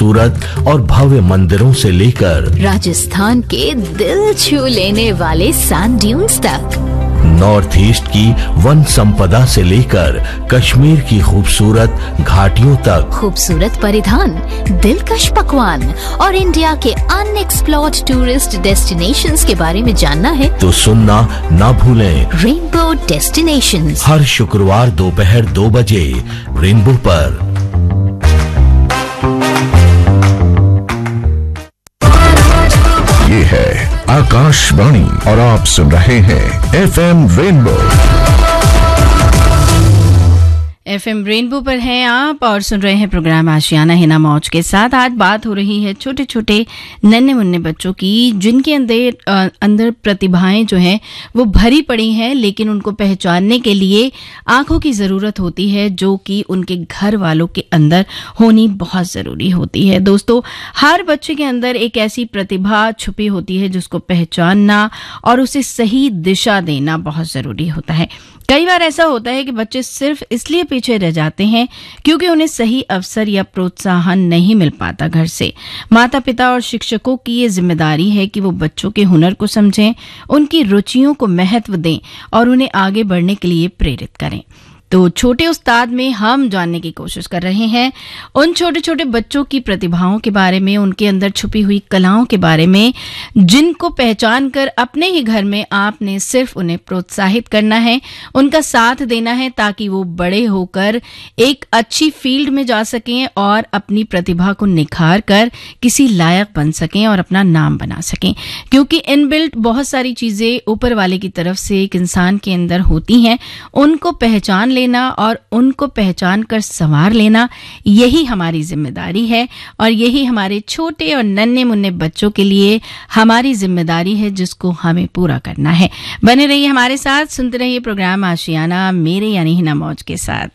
खूबसूरत और भव्य मंदिरों से लेकर राजस्थान के दिल छू लेने वाले सैंड ड्यून्स तक, नॉर्थ ईस्ट की वन संपदा से लेकर कश्मीर की खूबसूरत घाटियों तक, खूबसूरत परिधान, दिलकश पकवान और इंडिया के अनएक्सप्लोर्ड टूरिस्ट डेस्टिनेशंस के बारे में जानना है तो सुनना ना भूलें। रेनबो डेस्टिनेशंस हर शुक्रवार दोपहर 2 बजे रेनबो पर। ये है आकाशवाणी और आप सुन रहे हैं एफएम रेनबो। एफएम रेनबो पर हैं आप और सुन रहे हैं प्रोग्राम आशियाना हिना मौज के साथ। आज बात हो रही है छोटे छोटे नन्हे मुन्ने बच्चों की, जिनके अंदर प्रतिभाएं जो हैं वो भरी पड़ी हैं, लेकिन उनको पहचानने के लिए आंखों की ज़रूरत होती है, जो कि उनके घर वालों के अंदर होनी बहुत ज़रूरी होती है। दोस्तों, हर बच्चे के अंदर एक ऐसी प्रतिभा छुपी होती है जिसको पहचानना और उसे सही दिशा देना बहुत ज़रूरी होता है। कई बार ऐसा होता है कि बच्चे सिर्फ इसलिए पीछे रह जाते हैं क्योंकि उन्हें सही अवसर या प्रोत्साहन नहीं मिल पाता घर से। माता पिता और शिक्षकों की ये जिम्मेदारी है कि वो बच्चों के हुनर को समझें, उनकी रुचियों को महत्व दें और उन्हें आगे बढ़ने के लिए प्रेरित करें। तो छोटे उस्ताद में हम जानने की कोशिश कर रहे हैं उन छोटे छोटे बच्चों की प्रतिभाओं के बारे में, उनके अंदर छुपी हुई कलाओं के बारे में, जिनको पहचान कर अपने ही घर में आपने सिर्फ उन्हें प्रोत्साहित करना है, उनका साथ देना है, ताकि वो बड़े होकर एक अच्छी फील्ड में जा सकें और अपनी प्रतिभा को निखार कर किसी लायक बन सकें और अपना नाम बना सकें। क्योंकि इनबिल्ट बहुत सारी चीजें ऊपर वाले की तरफ से एक इंसान के अंदर होती हैं, उनको पहचान लेना और उनको पहचान कर संवार लेना, यही हमारी जिम्मेदारी है और यही हमारे छोटे और नन्हे मुन्ने बच्चों के लिए हमारी जिम्मेदारी है, जिसको हमें पूरा करना है। बने रहिए हमारे साथ, सुनते रहिए प्रोग्राम आशियाना मेरे यानी हिना मौज के साथ।